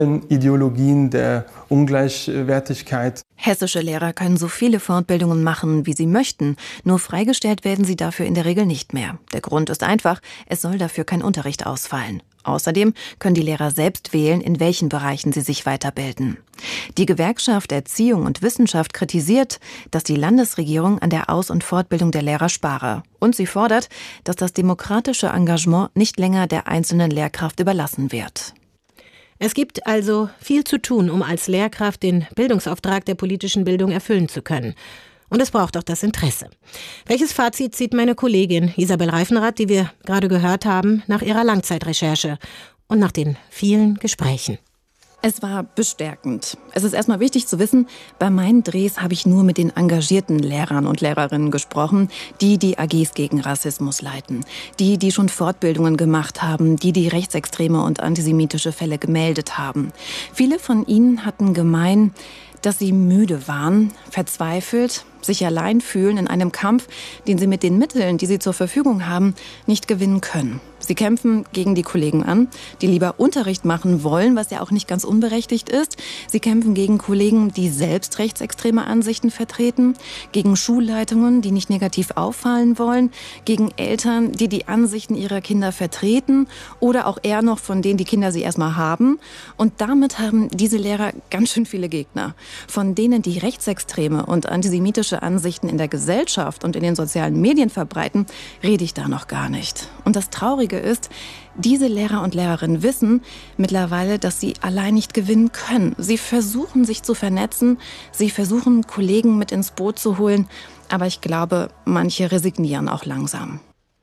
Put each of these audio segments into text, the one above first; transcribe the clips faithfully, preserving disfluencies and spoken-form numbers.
Ideologien der Ungleichwertigkeit. Hessische Lehrer können so viele Fortbildungen machen, wie sie möchten. Nur freigestellt werden sie dafür in der Regel nicht mehr. Der Grund ist einfach, es soll dafür kein Unterricht ausfallen. Außerdem können die Lehrer selbst wählen, in welchen Bereichen sie sich weiterbilden. Die Gewerkschaft Erziehung und Wissenschaft kritisiert, dass die Landesregierung an der Aus- und Fortbildung der Lehrer spare. Und sie fordert, dass das demokratische Engagement nicht länger der einzelnen Lehrkraft überlassen wird. Es gibt also viel zu tun, um als Lehrkraft den Bildungsauftrag der politischen Bildung erfüllen zu können. Und es braucht auch das Interesse. Welches Fazit zieht meine Kollegin Isabel Reifenrath, die wir gerade gehört haben, nach ihrer Langzeitrecherche und nach den vielen Gesprächen? Es war bestärkend. Es ist erstmal wichtig zu wissen, bei meinen Drehs habe ich nur mit den engagierten Lehrern und Lehrerinnen gesprochen, die die A Gs gegen Rassismus leiten, die, die schon Fortbildungen gemacht haben, die die rechtsextreme und antisemitische Fälle gemeldet haben. Viele von ihnen hatten gemein, dass sie müde waren, verzweifelt, sich allein fühlen in einem Kampf, den sie mit den Mitteln, die sie zur Verfügung haben, nicht gewinnen können. Sie kämpfen gegen die Kollegen an, die lieber Unterricht machen wollen, was ja auch nicht ganz unberechtigt ist. Sie kämpfen gegen Kollegen, die selbst rechtsextreme Ansichten vertreten, gegen Schulleitungen, die nicht negativ auffallen wollen, gegen Eltern, die die Ansichten ihrer Kinder vertreten oder auch eher noch von denen die Kinder sie erstmal haben. Und damit haben diese Lehrer ganz schön viele Gegner. Von denen, die rechtsextreme und antisemitische Ansichten in der Gesellschaft und in den sozialen Medien verbreiten, rede ich da noch gar nicht. Und das Traurige ist, diese Lehrer und Lehrerinnen wissen mittlerweile, dass sie allein nicht gewinnen können. Sie versuchen, sich zu vernetzen, sie versuchen, Kollegen mit ins Boot zu holen, aber ich glaube, manche resignieren auch langsam.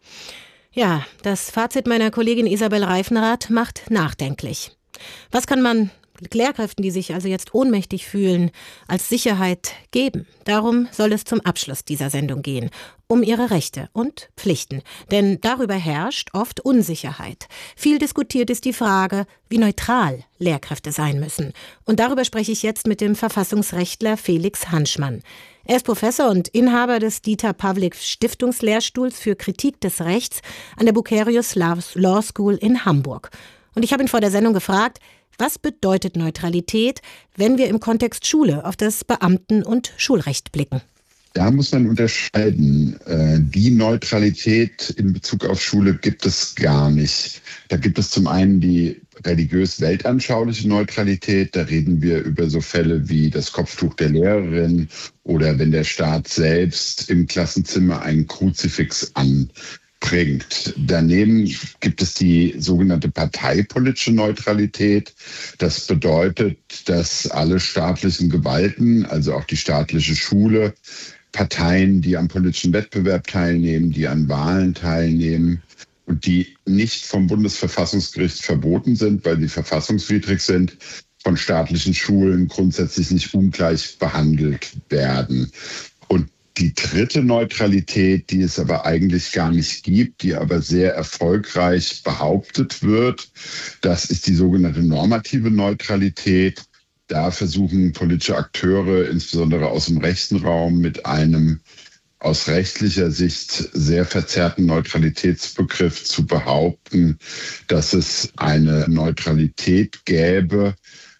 Ja, das Fazit meiner Kollegin Isabel Reifenrath macht nachdenklich. Was kann man Lehrkräften, die sich also jetzt ohnmächtig fühlen, als Sicherheit geben? Darum soll es zum Abschluss dieser Sendung gehen. Um ihre Rechte und Pflichten. Denn darüber herrscht oft Unsicherheit. Viel diskutiert ist die Frage, wie neutral Lehrkräfte sein müssen. Und darüber spreche ich jetzt mit dem Verfassungsrechtler Felix Hanschmann. Er ist Professor und Inhaber des Dieter Pawlik Stiftungslehrstuhls für Kritik des Rechts an der Bucerius Law School in Hamburg. Und ich habe ihn vor der Sendung gefragt, was bedeutet Neutralität, wenn wir im Kontext Schule auf das Beamten- und Schulrecht blicken? Da muss man unterscheiden. Die Neutralität in Bezug auf Schule gibt es gar nicht. Da gibt es zum einen die religiös-weltanschauliche Neutralität. Da reden wir über so Fälle wie das Kopftuch der Lehrerin oder wenn der Staat selbst im Klassenzimmer einen Kruzifix anbringt. Daneben gibt es die sogenannte parteipolitische Neutralität. Das bedeutet, dass alle staatlichen Gewalten, also auch die staatliche Schule, Parteien, die am politischen Wettbewerb teilnehmen, die an Wahlen teilnehmen und die nicht vom Bundesverfassungsgericht verboten sind, weil sie verfassungswidrig sind, von staatlichen Schulen grundsätzlich nicht ungleich behandelt werden. Und die dritte Neutralität, die es aber eigentlich gar nicht gibt, die aber sehr erfolgreich behauptet wird, das ist die sogenannte normative Neutralität. Da versuchen politische Akteure, insbesondere aus dem rechten Raum, mit einem aus rechtlicher Sicht sehr verzerrten Neutralitätsbegriff zu behaupten, dass es eine Neutralität gäbe,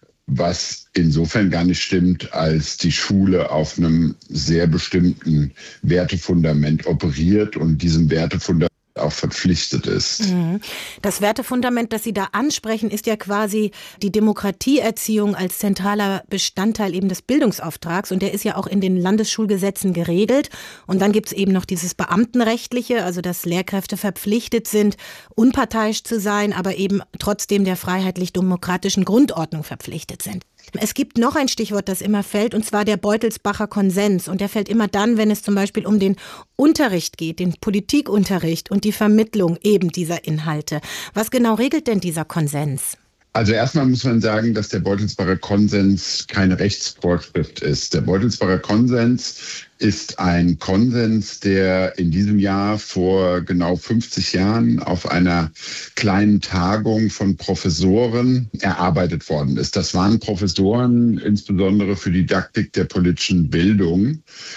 was insofern gar nicht stimmt, als die Schule auf einem sehr bestimmten Wertefundament operiert und diesem Wertefundament auch verpflichtet ist. Das Wertefundament, das Sie da ansprechen, ist ja quasi die Demokratieerziehung als zentraler Bestandteil eben des Bildungsauftrags und der ist ja auch in den Landesschulgesetzen geregelt. Und dann gibt es eben noch dieses Beamtenrechtliche, also dass Lehrkräfte verpflichtet sind, unparteiisch zu sein, aber eben trotzdem der freiheitlich-demokratischen Grundordnung verpflichtet sind. Es gibt noch ein Stichwort, das immer fällt, und zwar der Beutelsbacher Konsens. Und der fällt immer dann, wenn es zum Beispiel um den Unterricht geht, den Politikunterricht und die Vermittlung eben dieser Inhalte. Was genau regelt denn dieser Konsens? Also erstmal muss man sagen, dass der Beutelsbacher Konsens keine Rechtsvorschrift ist. Der Beutelsbacher Konsens ist ein Konsens, der in diesem Jahr vor genau fünfzig Jahren auf einer kleinen Tagung von Professoren erarbeitet worden ist. Das waren Professoren insbesondere für Didaktik der politischen Bildung.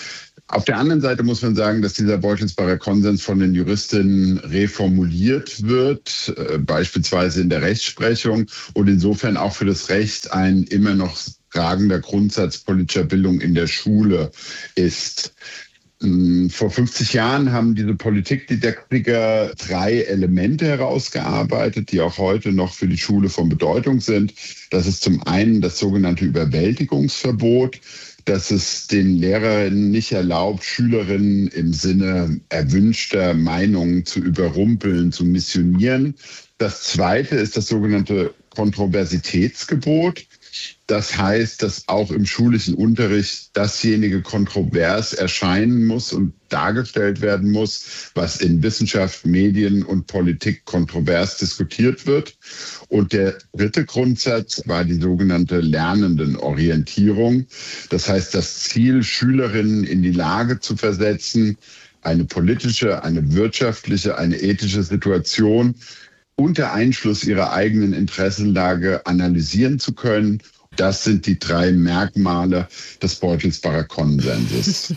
Auf der anderen Seite muss man sagen, dass dieser Beutelsbacher Konsens von den Juristinnen reformuliert wird, äh, beispielsweise in der Rechtsprechung und insofern auch für das Recht ein immer noch tragender Grundsatz politischer Bildung in der Schule ist. Vor fünfzig Jahren haben diese Politikdidaktiker drei Elemente herausgearbeitet, die auch heute noch für die Schule von Bedeutung sind. Das ist zum einen das sogenannte Überwältigungsverbot, dass es den Lehrerinnen nicht erlaubt, Schülerinnen im Sinne erwünschter Meinungen zu überrumpeln, zu missionieren. Das zweite ist das sogenannte Kontroversitätsgebot. Das heißt, dass auch im schulischen Unterricht dasjenige kontrovers erscheinen muss und dargestellt werden muss, was in Wissenschaft, Medien und Politik kontrovers diskutiert wird. Und der dritte Grundsatz war die sogenannte Lernendenorientierung. Das heißt, das Ziel, Schülerinnen in die Lage zu versetzen, eine politische, eine wirtschaftliche, eine ethische Situation unter Einschluss ihrer eigenen Interessenlage analysieren zu können. Das sind die drei Merkmale des Beutelsbacher Konsenses.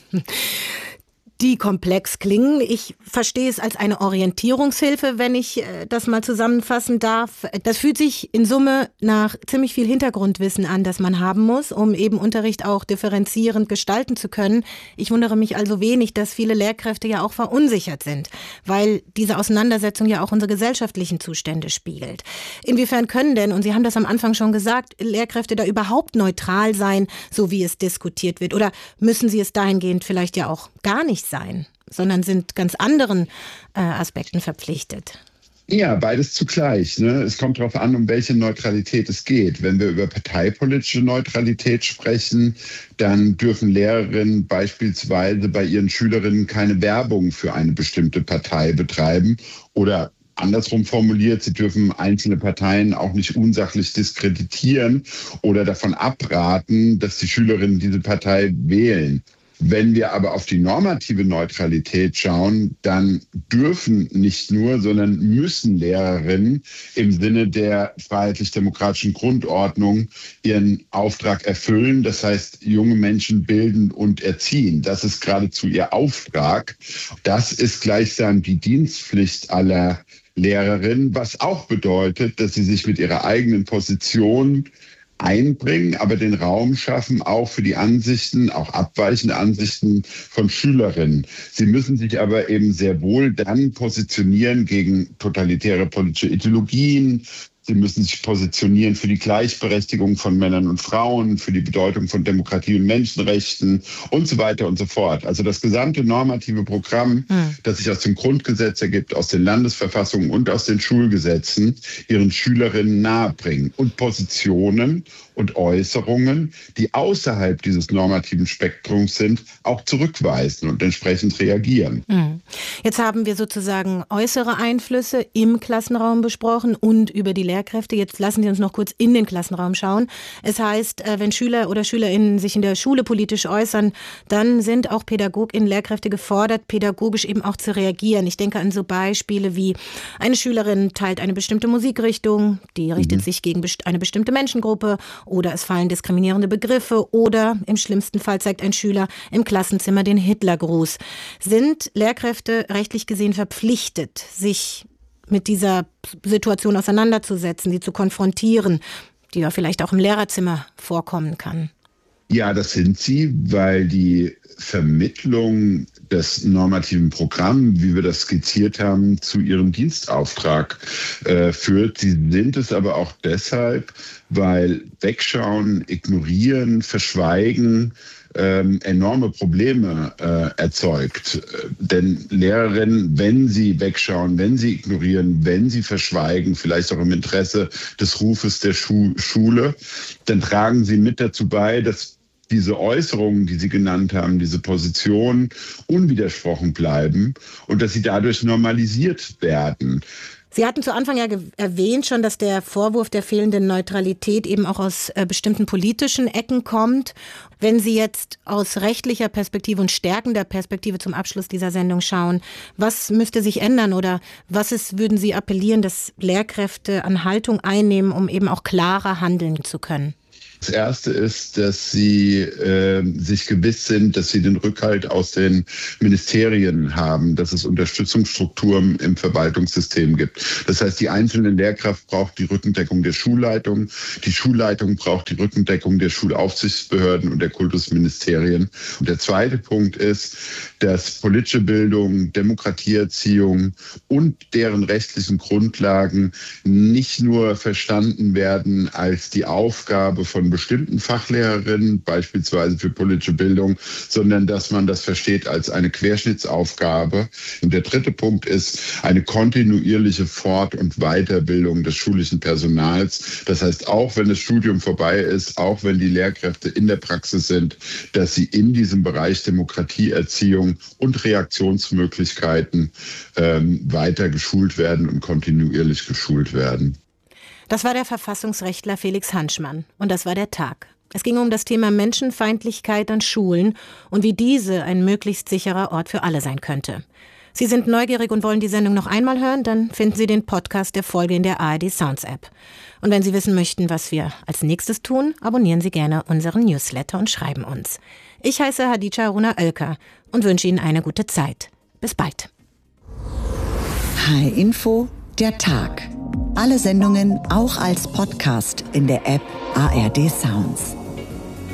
Die komplex klingen. Ich verstehe es als eine Orientierungshilfe, wenn ich das mal zusammenfassen darf. Das fühlt sich in Summe nach ziemlich viel Hintergrundwissen an, das man haben muss, um eben Unterricht auch differenzierend gestalten zu können. Ich wundere mich also wenig, dass viele Lehrkräfte ja auch verunsichert sind, weil diese Auseinandersetzung ja auch unsere gesellschaftlichen Zustände spiegelt. Inwiefern können denn, und Sie haben das am Anfang schon gesagt, Lehrkräfte da überhaupt neutral sein, so wie es diskutiert wird? Oder müssen sie es dahingehend vielleicht ja auch gar nicht sein, sondern sind ganz anderen äh, Aspekten verpflichtet? Ja, beides zugleich. Ne? Es kommt darauf an, um welche Neutralität es geht. Wenn wir über parteipolitische Neutralität sprechen, dann dürfen Lehrerinnen beispielsweise bei ihren Schülerinnen keine Werbung für eine bestimmte Partei betreiben oder andersrum formuliert, sie dürfen einzelne Parteien auch nicht unsachlich diskreditieren oder davon abraten, dass die Schülerinnen diese Partei wählen. Wenn wir aber auf die normative Neutralität schauen, dann dürfen nicht nur, sondern müssen Lehrerinnen im Sinne der freiheitlich-demokratischen Grundordnung ihren Auftrag erfüllen. Das heißt, junge Menschen bilden und erziehen. Das ist geradezu ihr Auftrag. Das ist gleichsam die Dienstpflicht aller Lehrerinnen, was auch bedeutet, dass sie sich mit ihrer eigenen Position einbringen, aber den Raum schaffen auch für die Ansichten, auch abweichende Ansichten von Schülerinnen. Sie müssen sich aber eben sehr wohl dann positionieren gegen totalitäre politische Ideologien. Sie müssen sich positionieren für die Gleichberechtigung von Männern und Frauen, für die Bedeutung von Demokratie und Menschenrechten und so weiter und so fort. Also das gesamte normative Programm, mhm. das sich aus dem Grundgesetz ergibt, aus den Landesverfassungen und aus den Schulgesetzen, ihren Schülerinnen nahebringen und Positionen und Äußerungen, die außerhalb dieses normativen Spektrums sind, auch zurückweisen und entsprechend reagieren. Mhm. Jetzt haben wir sozusagen äußere Einflüsse im Klassenraum besprochen und über die Lehrkräfte. Jetzt lassen Sie uns noch kurz in den Klassenraum schauen. Es heißt, wenn Schüler oder SchülerInnen sich in der Schule politisch äußern, dann sind auch PädagogInnen, Lehrkräfte gefordert, pädagogisch eben auch zu reagieren. Ich denke an so Beispiele wie eine Schülerin teilt eine bestimmte Musikrichtung, die richtet mhm. sich gegen eine bestimmte Menschengruppe, oder es fallen diskriminierende Begriffe, oder im schlimmsten Fall zeigt ein Schüler im Klassenzimmer den Hitlergruß. Sind Lehrkräfte rechtlich gesehen verpflichtet, sich mit dieser Situation auseinanderzusetzen, sie zu konfrontieren, die ja vielleicht auch im Lehrerzimmer vorkommen kann? Ja, das sind sie, weil die Vermittlung des normativen Programms, wie wir das skizziert haben, zu ihrem Dienstauftrag äh, führt. Sie sind es aber auch deshalb, weil Wegschauen, Ignorieren, Verschweigen ähm, enorme Probleme äh, erzeugt. Denn Lehrerinnen, wenn sie wegschauen, wenn sie ignorieren, wenn sie verschweigen, vielleicht auch im Interesse des Rufes der Schu- Schule, dann tragen sie mit dazu bei, dass diese Äußerungen, die Sie genannt haben, diese Positionen unwidersprochen bleiben und dass sie dadurch normalisiert werden. Sie hatten zu Anfang ja erwähnt schon, dass der Vorwurf der fehlenden Neutralität eben auch aus äh, bestimmten politischen Ecken kommt. Wenn Sie jetzt aus rechtlicher Perspektive und stärkender Perspektive zum Abschluss dieser Sendung schauen, was müsste sich ändern oder was ist, würden Sie appellieren, dass Lehrkräfte an Haltung einnehmen, um eben auch klarer handeln zu können? Das Erste ist, dass sie äh, sich gewiss sind, dass sie den Rückhalt aus den Ministerien haben, dass es Unterstützungsstrukturen im Verwaltungssystem gibt. Das heißt, die einzelne Lehrkraft braucht die Rückendeckung der Schulleitung, die Schulleitung braucht die Rückendeckung der Schulaufsichtsbehörden und der Kultusministerien. Und der zweite Punkt ist, dass politische Bildung, Demokratieerziehung und deren rechtlichen Grundlagen nicht nur verstanden werden als die Aufgabe von bestimmten Fachlehrerinnen, beispielsweise für politische Bildung, sondern dass man das versteht als eine Querschnittsaufgabe. Und der dritte Punkt ist eine kontinuierliche Fort- und Weiterbildung des schulischen Personals. Das heißt, auch wenn das Studium vorbei ist, auch wenn die Lehrkräfte in der Praxis sind, dass sie in diesem Bereich Demokratieerziehung und Reaktionsmöglichkeiten ähm, weiter geschult werden und kontinuierlich geschult werden. Das war der Verfassungsrechtler Felix Hanschmann und das war der Tag. Es ging um das Thema Menschenfeindlichkeit an Schulen und wie diese ein möglichst sicherer Ort für alle sein könnte. Sie sind neugierig und wollen die Sendung noch einmal hören, dann finden Sie den Podcast der Folge in der A R D Sounds App. Und wenn Sie wissen möchten, was wir als nächstes tun, abonnieren Sie gerne unseren Newsletter und schreiben uns. Ich heiße Hadija Haruna Oelker und wünsche Ihnen eine gute Zeit. Bis bald. H R Info, der Tag. Alle Sendungen auch als Podcast in der App A R D Sounds.